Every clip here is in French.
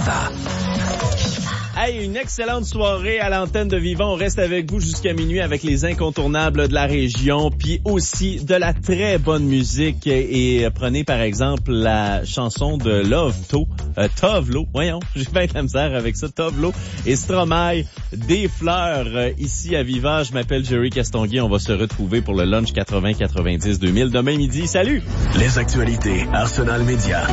Kiva. Hey, une excellente soirée à l'antenne de Vivant. On reste avec vous jusqu'à minuit avec les incontournables de la région, puis aussi de la très bonne musique. Et prenez par exemple la chanson de Tovlo. Voyons, j'ai bien de la misère avec ça. Tovlo et Stromae, des fleurs ici à Vivant. Je m'appelle Jerry Castonguay. On va se retrouver pour le lunch 80-90-2000 demain midi. Salut! Les actualités Arsenal Média.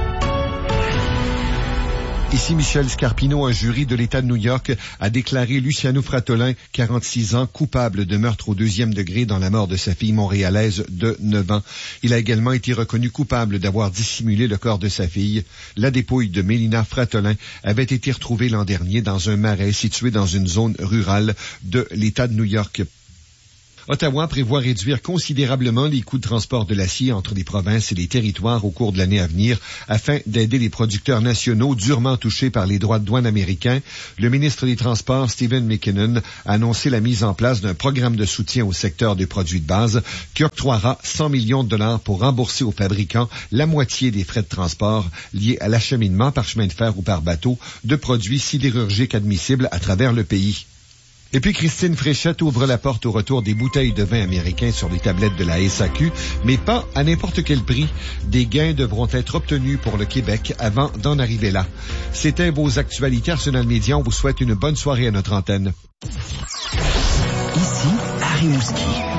Ici Michel Scarpino, un jury de l'État de New York a déclaré Luciano Fratolin, 46 ans, coupable de meurtre au 2e degré dans la mort de sa fille montréalaise de 9 ans. Il a également été reconnu coupable d'avoir dissimulé le corps de sa fille. La dépouille de Mélina Fratolin avait été retrouvée l'an dernier dans un marais situé dans une zone rurale de l'État de New York. Ottawa prévoit réduire considérablement les coûts de transport de l'acier entre les provinces et les territoires au cours de l'année à venir afin d'aider les producteurs nationaux durement touchés par les droits de douane américains. Le ministre des Transports, Stephen McKinnon, a annoncé la mise en place d'un programme de soutien au secteur des produits de base qui octroiera 100 millions de dollars pour rembourser aux fabricants la moitié des frais de transport liés à l'acheminement par chemin de fer ou par bateau de produits sidérurgiques admissibles à travers le pays. Et puis Christine Fréchette ouvre la porte au retour des bouteilles de vin américains sur les tablettes de la SAQ, mais pas à n'importe quel prix. Des gains devront être obtenus pour le Québec avant d'en arriver là. C'était vos actualités Arsenal Média. On vous souhaite une bonne soirée à notre antenne. Ici, Harry Mouski.